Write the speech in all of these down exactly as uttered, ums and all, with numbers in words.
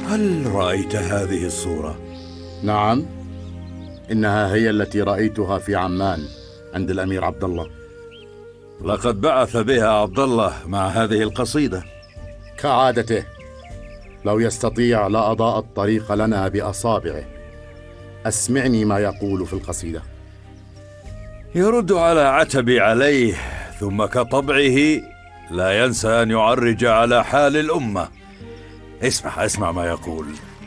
هل رأيت هذه الصورة؟ نعم، إنها هي التي رأيتها في عمان عند الأمير عبد الله. لقد بعث بها عبد الله مع هذه القصيدة. كعادته، لو يستطيع لأضاء الطريق لنا بأصابعه. أسمعني ما يقول في القصيدة. يرد على عتبي عليه، ثم كطبعه لا ينسى أن يعرج على حال الأمة. اسمع اسمع ما يقول: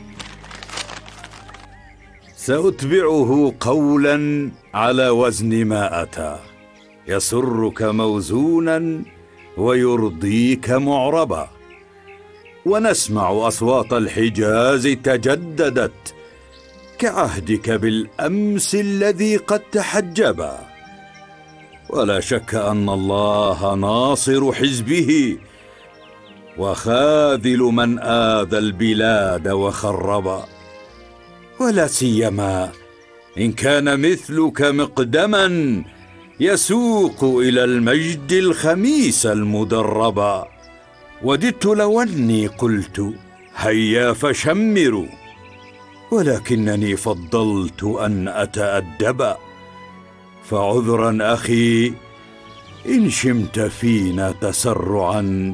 سأتبعه قولا على وزن ما أتى، يسرك موزونا ويرضيك معربا، ونسمع أصوات الحجاز تجددت كعهدك بالأمس الذي قد تحجبا، ولا شك أن الله ناصر حزبه وخاذل من آذى البلاد وخربا، ولا سيما إن كان مثلك مقدما يسوق إلى المجد الخميس المدربا. وددت لو أني قلت هيا فشمروا، ولكنني فضلت أن أتأدبا، فعذرا أخي إن شمت فينا تسرعا،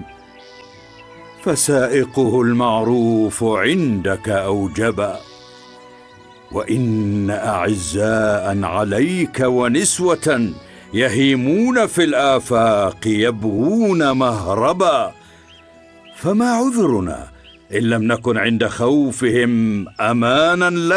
فسائقه المعروف عندك أوجبا. وإن أعزاء عليك ونسوة يهيمون في الآفاق يبغون مهربا، فما عذرنا إن لم نكن عند خوفهم أمانا لك.